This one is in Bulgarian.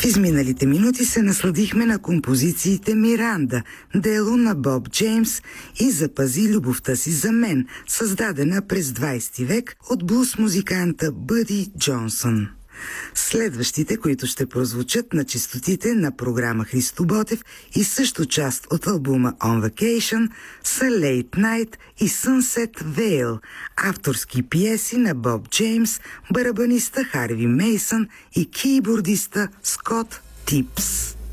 В изминалите минути се насладихме на композициите Миранда, дело на Боб Джеймс и Запази любовта си за мен, създадена през 20 век от блуз музиканта Бъди Джонсън. Следващите, които ще прозвучат на честотите на програма Христо Ботев и също част от албума On Vacation, са Late Night и Sunset Veil, авторски пиеси на Боб Джеймс, барабаниста Харви Мейсън и кийбордиста Скот Типс.